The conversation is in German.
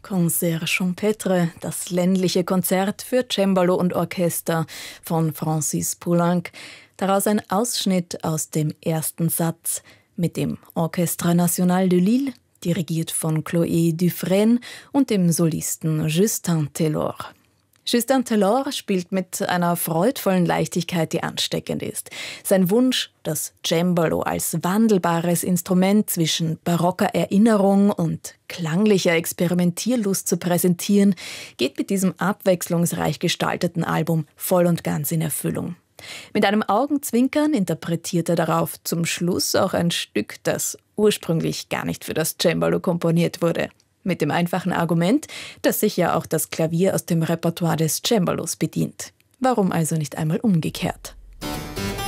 Concert champêtre, das ländliche Konzert für Cembalo und Orchester von Francis Poulenc. Daraus ein Ausschnitt aus dem ersten Satz mit dem Orchestre National de Lille, dirigiert von Chloé Dufresne und dem Solisten Justin Taylor. Justin Taylor spielt mit einer freudvollen Leichtigkeit, die ansteckend ist. Sein Wunsch, das Cembalo als wandelbares Instrument zwischen barocker Erinnerung und klanglicher Experimentierlust zu präsentieren, geht mit diesem abwechslungsreich gestalteten Album voll und ganz in Erfüllung. Mit einem Augenzwinkern interpretiert er darauf zum Schluss auch ein Stück, das ursprünglich gar nicht für das Cembalo komponiert wurde. Mit dem einfachen Argument, dass sich ja auch das Klavier aus dem Repertoire des Cembalos bedient. Warum also nicht einmal umgekehrt?